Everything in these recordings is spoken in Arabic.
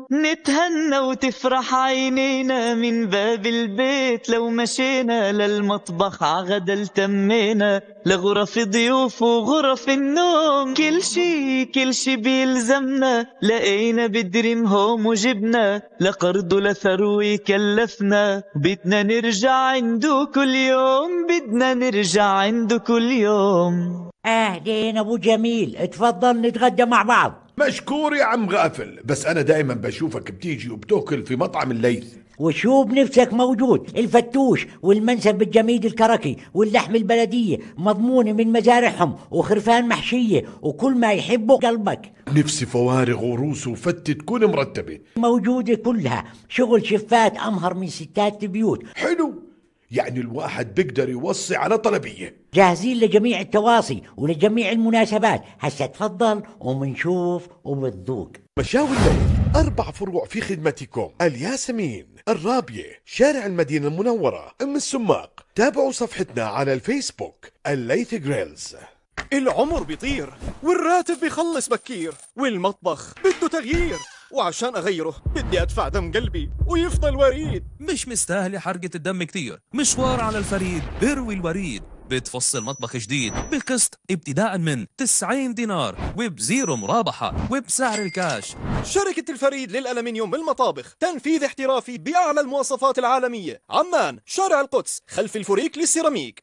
نتهنى وتفرح عينينا من باب البيت لو مشينا للمطبخ عغدا التمينا لغرف ضيوف وغرف النوم كل شي بيلزمنا لقينا بدريم هوم وجبنا لقرض لثروي كلفنا بدنا نرجع عنده كل يوم بدنا نرجع عنده كل يوم. أهلين أبو جميل، اتفضل نتغدى مع بعض. مشكور يا عم غافل، بس أنا دايما بشوفك بتيجي وبتاكل في مطعم الليث. وشو بنفسك موجود، الفتوش والمنسف الجميد الكركي واللحم البلدية مضمونة من مزارعهم وخرفان محشية وكل ما يحبه قلبك. نفسي فوارغ وروس وفتة تكون مرتبة موجودة كلها، شغل شفات أمهر من ستات البيوت. حلو، يعني الواحد بيقدر يوصي على طلبية. جاهزين لجميع التواصي ولجميع المناسبات، هسا تفضل ومنشوف وبتذوق. مشاوي الليث 4 فروع في خدمتكم: الياسمين، الرابية، شارع المدينة المنورة، أم السماق. تابعوا صفحتنا على الفيسبوك الليث جريلز. العمر بيطير والراتب بيخلص بكير والمطبخ بده تغيير، وعشان أغيره بدي أدفع دم قلبي ويفضل وريد. مش مستاهلة حرقة الدم كتير، مشوار على الفريد بروي الوريد. بتفصل مطبخ جديد بقسط ابتداء من 90 دينار وبزيرو مرابحة وبسعر الكاش. شركة الفريد للألمنيوم بالمطابخ، تنفيذ احترافي بأعلى المواصفات العالمية. عمان، شارع القدس، خلف الفوريك للسيراميك.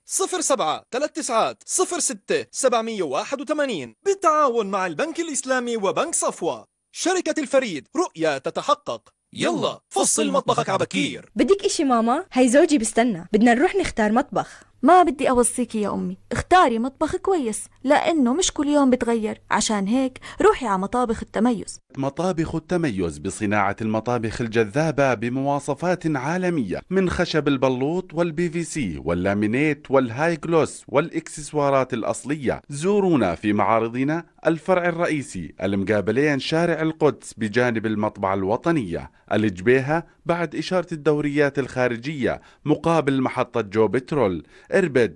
07-39-06-781 بالتعاون مع البنك الإسلامي وبنك صفوة. شركة الفريد، رؤية تتحقق. يلا فصل مطبخك عبكير. بدك اشي ماما؟ هي زوجي بستنى، بدنا نروح نختار مطبخ. ما بدي أوصيكي يا أمي، اختاري مطبخ كويس لأنه مش كل يوم بتغير، عشان هيك روحي على مطابخ التميز. مطابخ التميز بصناعة المطابخ الجذابة بمواصفات عالمية، من خشب البلوط والPVC واللامينيت والهاي جلوس والإكسسوارات الأصلية. زورونا في معارضنا الفرع الرئيسي المقابلين شارع القدس بجانب المطبعة الوطنية، الجبيهة بعد إشارة الدوريات الخارجية مقابل محطة جو بترول. اربد